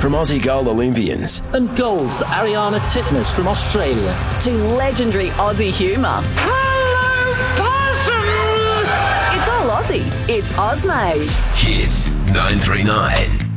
from Aussie goal Olympians. And gold for Ariana Titmus from Australia. To legendary Aussie humour. Hello, possum! It's all Aussie. It's Ozmade. Hits 939.